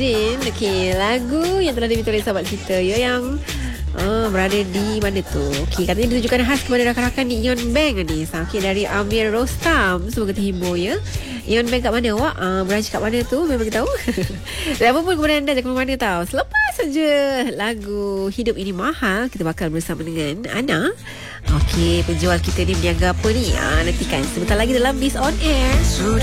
Jin. Okey, lagu yang telah diminta oleh sahabat kita ya, yang berada di mana tu? Okey, katanya ditujukan khas kepada rakan-rakan di Ion Bank ni. Okey, dari Amir Rostam. Semoga terhibur ya. Ion Bank kat mana awak? Branch kat mana tu? Memang kita tahu. Dan apa pun kepada anda, jangan mana tahu. Selepas saja lagu Hidup Ini Mahal, kita bakal bersama dengan Ana. Okey, penjual kita ni berniaga apa ni? Nantikan sebentar lagi dalam Biz On Air.